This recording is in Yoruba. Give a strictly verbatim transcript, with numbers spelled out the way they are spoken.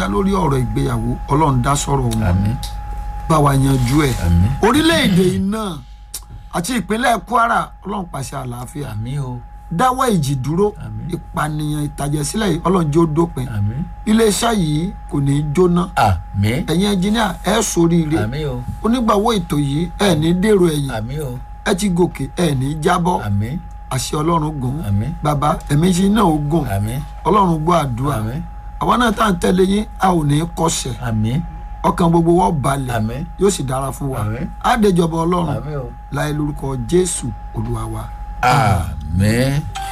kọjá lórí ọ̀rọ̀ ìgbéyàwó ọlọ́run dá sọ̀rọ̀ wọn àmín bá wa yanjú ẹ̀ àmín orílẹ̀-èdè iná àti ìpínlẹ̀ Kwara ọlọ́run pàṣẹ àlàáfíà àmín o dáwọ́ ìjì dúró àmín ìpànìyàn ìtàjẹ̀sílẹ̀ yìí ọlọ́run jẹ́ ó dópin àmín iléeṣẹ́ yìí kò ní í jóná àmín ẹ̀yin ẹnjìníà ẹ̀ sóríire àmín o onígbàwọ́ ètò yìí ẹ̀ ní dèrò ẹ̀yìn àmín o ẹ ti gòkè ẹ̀ ní jábọ́ àmín àṣẹ ọlọ́run gùn àmín bàbá ẹ̀mí ṣe náà ó gùn àmín ọlọ́run gbọ́ àdúrà àmín àwọn náà tá à ń tẹ̀lé yín a ò ní í kọsẹ̀ àmín ọkàn gbogbo wọn balẹ̀ àmín yóò sì dára fún wa àmín àdéjọba ọlọ́run àmín o láì lórúkọ Jésù Olúwa wa. àmín.